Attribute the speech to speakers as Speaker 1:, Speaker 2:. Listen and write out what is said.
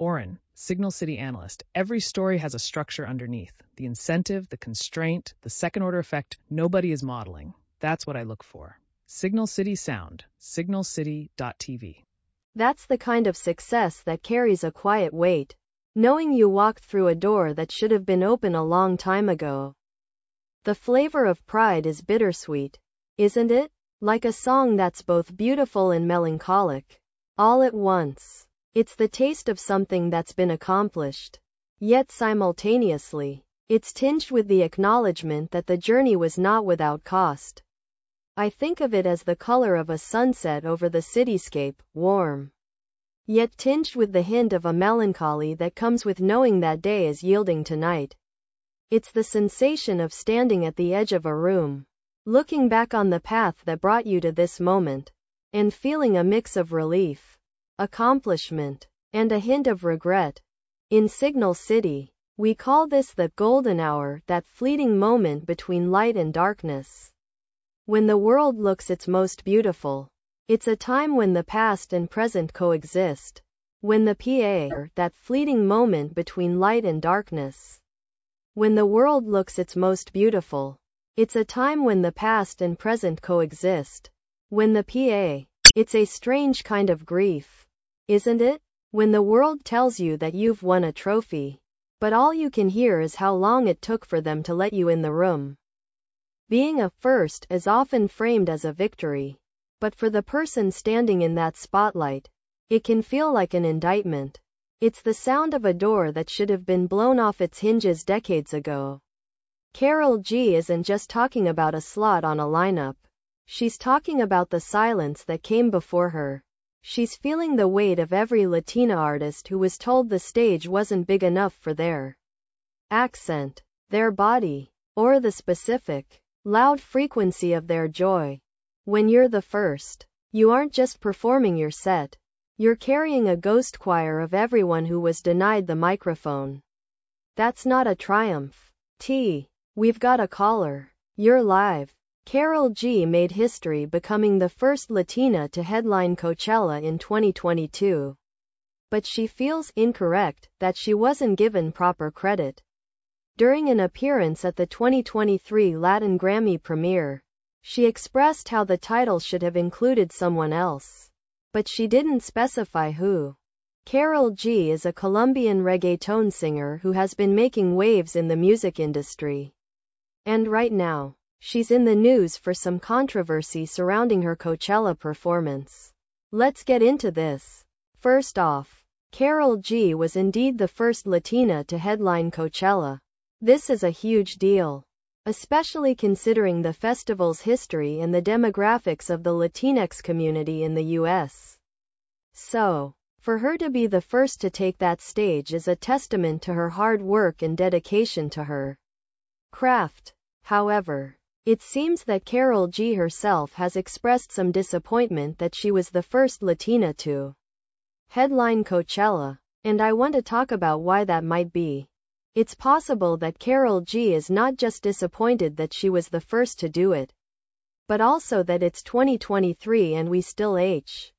Speaker 1: Oren, Signal City analyst. Every story has a structure underneath. The incentive, the constraint, the second-order effect nobody is modeling. That's what I look for. Signal City Sound, signalcity.tv.
Speaker 2: That's the kind of success that carries a quiet weight. Knowing you walked through a door that should have been open a long time ago. The flavor of pride is bittersweet, isn't it? Like a song that's both beautiful and melancholic, all at once. It's the taste of something that's been accomplished. Yet simultaneously, it's tinged with the acknowledgement that the journey was not without cost. I think of it as the color of a sunset over the cityscape, warm, yet tinged with the hint of a melancholy that comes with knowing that day is yielding to night. It's the sensation of standing at the edge of a room, looking back on the path that brought you to this moment, and feeling a mix of relief, accomplishment, and a hint of regret. In Signal City, we call this the golden hour, that fleeting moment between light and darkness. When the world looks its most beautiful, it's a time when the past and present coexist. When the PA, that fleeting moment between light and darkness. When the world looks its most beautiful, it's a time when the past and present coexist. When the PA, it's a strange kind of grief, isn't it? When the world tells you that you've won a trophy, but all you can hear is how long it took for them to let you in the room. Being a first is often framed as a victory, but for the person standing in that spotlight, it can feel like an indictment. It's the sound of a door that should have been blown off its hinges decades ago. Karol G isn't just talking about a slot on a lineup. She's talking about the silence that came before her. She's feeling the weight of every Latina artist who was told the stage wasn't big enough for their accent, their body, or the specific, loud frequency of their joy. When you're the first, you aren't just performing your set. You're carrying a ghost choir of everyone who was denied the microphone. That's not a triumph. We've got a caller. You're live. Karol G made history becoming the first Latina to headline Coachella in 2022. But she feels incorrect that she wasn't given proper credit. During an appearance at the 2023 Latin Grammy premiere, she expressed how the title should have included someone else, but she didn't specify who. Karol G is a Colombian reggaeton singer who has been making waves in the music industry. And right now, she's in the news for some controversy surrounding her Coachella performance. Let's get into this. First off, Karol G was indeed the first Latina to headline Coachella. This is a huge deal, especially considering the festival's history and the demographics of the Latinx community in the U.S. So, for her to be the first to take that stage is a testament to her hard work and dedication to her craft. However, it seems that Karol G herself has expressed some disappointment that she was the first Latina to headline Coachella, and I want to talk about why that might be. It's possible that Karol G is not just disappointed that she was the first to do it, but also that it's 2023 and we still